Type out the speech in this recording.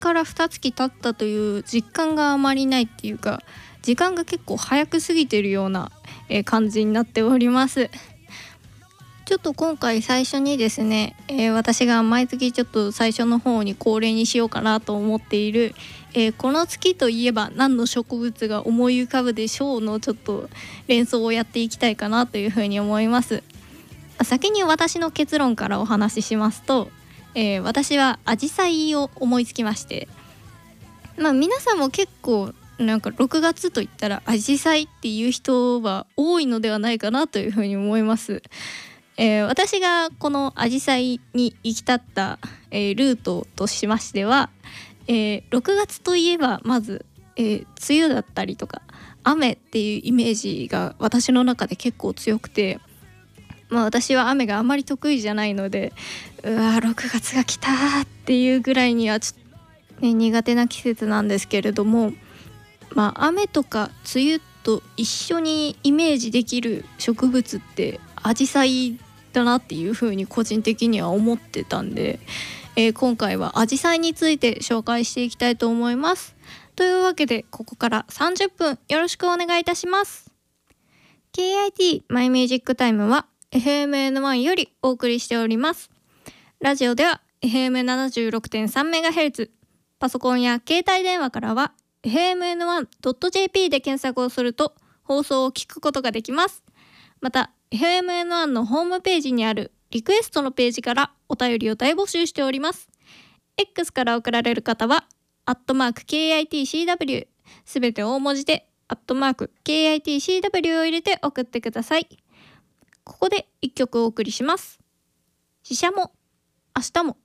から2月経ったという実感があまりないっていうか、時間が結構早く過ぎてるような感じになっております。ちょっと今回最初にですね、私が毎月ちょっと最初の方に恒例にしようかなと思っている、この月といえば何の植物が思い浮かぶでしょうのちょっと連想をやっていきたいかなというふうに思います。先に私の結論からお話ししますと、私はアジサイを思いつきまして、皆さんも結構なんか6月といったらアジサイっていう人は多いのではないかなというふうに思います。私がこのアジサイに行き立った、ルートとしましては、6月といえばまず、梅雨だったりとか雨っていうイメージが私の中で結構強くて、私は雨があまり得意じゃないので、6月が来たっていうぐらいにはちょっと、苦手な季節なんですけれども、雨とか梅雨と一緒にイメージできる植物ってアジサイだなっていうふうに個人的には思ってたんで、今回はアジサイについて紹介していきたいと思います。というわけでここから30分よろしくお願いいたします。 KIT マイミュージックタイムは FMN1 よりお送りしております。ラジオでは FM76.3MHz、 パソコンや携帯電話からは FMN1.jp で検索をすると放送を聞くことができます。また FMN1 のホームページにあるリクエストのページからお便りを大募集しております。 X から送られる方は@KITCW、 すべて大文字で@KITCW を入れて送ってください。ここで1曲お送りします。ししゃも明日も。